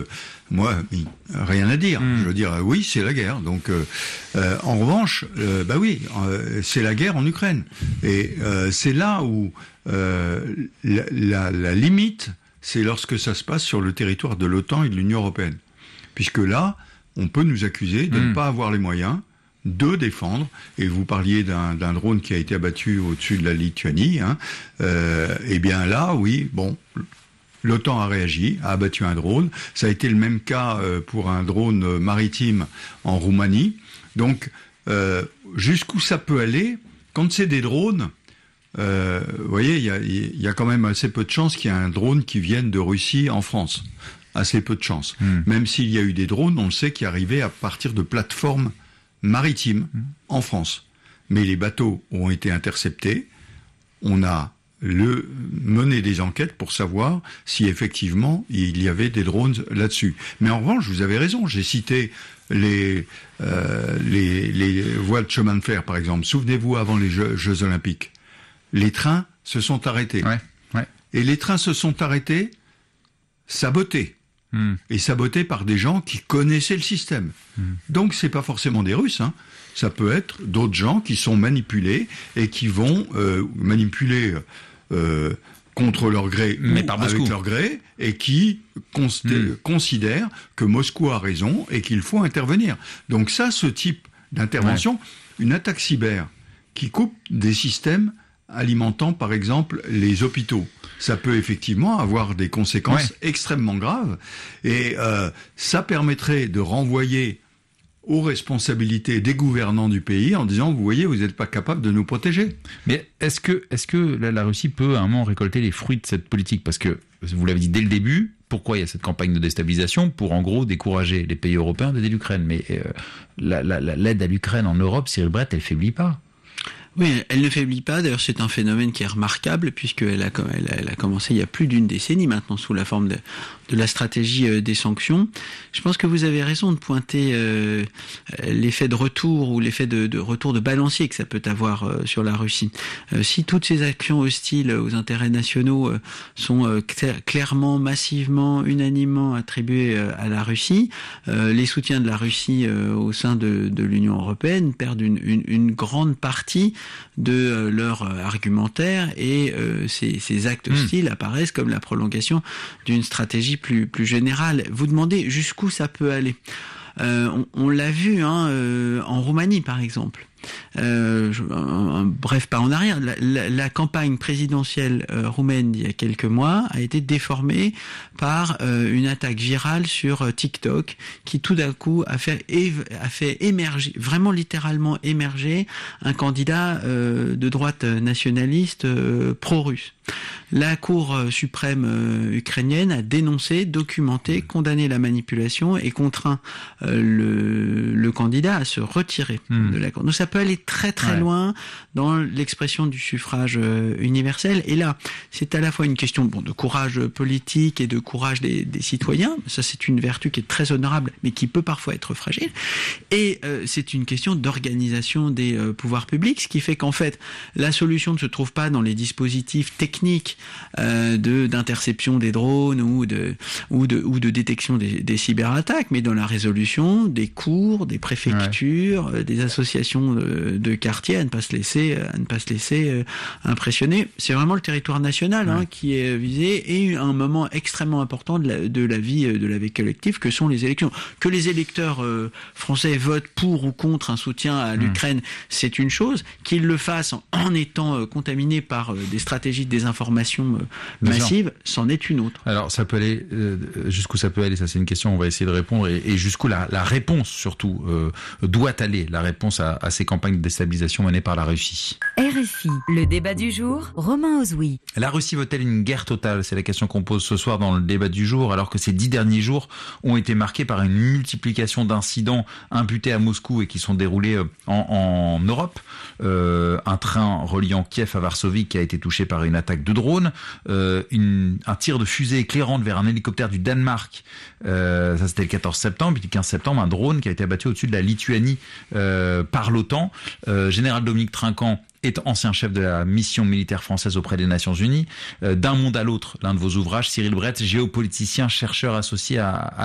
moi, rien à dire. Je veux dire, oui, c'est la guerre. Donc, en revanche, c'est la guerre en Ukraine. Et c'est là où la limite, c'est lorsque ça se passe sur le territoire de l'OTAN et de l'Union européenne. Puisque là, on peut nous accuser de ne pas avoir les moyens de défendre, et vous parliez d'un drone qui a été abattu au-dessus de la Lituanie, eh bien là, oui, bon, l'OTAN a réagi, a abattu un drone. Ça a été le même cas pour un drone maritime en Roumanie. Donc, jusqu'où ça peut aller, quand c'est des drones, vous voyez, il y a quand même assez peu de chances qu'il y ait un drone qui vienne de Russie en France. Assez peu de chances. Même s'il y a eu des drones, on le sait, qui arrivaient à partir de plateformes maritimes en France. Mais les bateaux ont été interceptés. On a mené des enquêtes pour savoir si effectivement il y avait des drones là-dessus. Mais en revanche, vous avez raison, j'ai cité les voies de chemin de fer, par exemple. Souvenez-vous, avant les Jeux Olympiques, les trains se sont arrêtés. Ouais. Et les trains se sont arrêtés, sabotés. Et sabotés par des gens qui connaissaient le système. Donc c'est pas forcément des Russes, ça peut être d'autres gens qui sont manipulés et qui vont manipuler contre leur gré, mais ou avec leur gré, et qui considèrent que Moscou a raison et qu'il faut intervenir. Donc ça, ce type d'intervention, une attaque cyber qui coupe des systèmes alimentant par exemple les hôpitaux, ça peut effectivement avoir des conséquences extrêmement graves, et ça permettrait de renvoyer aux responsabilités des gouvernants du pays en disant, vous voyez, vous n'êtes pas capable de nous protéger. Mais est-ce que la Russie peut à un moment récolter les fruits de cette politique? Parce que, vous l'avez dit dès le début, pourquoi il y a cette campagne de déstabilisation? Pour en gros décourager les pays européens d'aider l'Ukraine. Mais l'aide à l'Ukraine en Europe, Cyril Brett, elle faiblit pas. Oui, elle ne faiblit pas. D'ailleurs, c'est un phénomène qui est remarquable puisqu'elle a commencé il y a plus d'une décennie maintenant sous la forme de la stratégie des sanctions. Je pense que vous avez raison de pointer l'effet de retour ou l'effet de retour de balancier que ça peut avoir sur la Russie. Si toutes ces actions hostiles aux intérêts nationaux sont clairement, massivement, unanimement attribuées à la Russie, les soutiens de la Russie au sein de l'Union européenne perdent une grande partie de leur argumentaire, et ces actes hostiles apparaissent comme la prolongation d'une stratégie plus générale. Vous demandez jusqu'où ça peut aller. On l'a vu en Roumanie par exemple. Un bref pas en arrière, la campagne présidentielle roumaine il y a quelques mois a été déformée par une attaque virale sur TikTok qui tout d'un coup a fait émerger, vraiment littéralement émerger, un candidat de droite nationaliste pro-russe. La Cour suprême ukrainienne a dénoncé, documenté, condamné la manipulation et contraint le candidat à se retirer de la Cour. Donc ça peut aller très très loin dans l'expression du suffrage universel. Et là, c'est à la fois une question de courage politique et de courage des citoyens. Ça, c'est une vertu qui est très honorable, mais qui peut parfois être fragile. Et c'est une question d'organisation des pouvoirs publics, ce qui fait qu'en fait, la solution ne se trouve pas dans les dispositifs techniques d'interception des drones ou de détection des cyberattaques, mais dans la résolution des cours, des préfectures, des associations de quartier à ne pas se laisser impressionner. C'est vraiment le territoire national qui est visé, et un moment extrêmement important de la vie collective que sont les élections. Que les électeurs français votent pour ou contre un soutien à l'Ukraine, c'est une chose. Qu'ils le fassent en étant contaminés par des stratégies de désinformation massives, c'en est une autre. Alors ça peut aller jusqu'où ça peut aller, ça c'est une question, on va essayer de répondre, et jusqu'où la réponse surtout doit aller, la réponse à ces campagnes de déstabilisation menées par la Russie. RFI, le débat du jour, Romain Ozoui. La Russie veut-elle une guerre totale? C'est la question qu'on pose ce soir dans le débat du jour, alors que ces 10 derniers jours ont été marqués par une multiplication d'incidents imputés à Moscou et qui sont déroulés en Europe. Un train reliant Kiev à Varsovie qui a été touché par une attaque de drone, un tir de fusée éclairante vers un hélicoptère du Danemark, ça c'était le 14 septembre, puis le 15 septembre un drone qui a été abattu au-dessus de la Lituanie par l'OTAN. Général Dominique Trinquant est ancien chef de la mission militaire française auprès des Nations Unies. D'un monde à l'autre, l'un de vos ouvrages, Cyril Brett, géopoliticien, chercheur associé à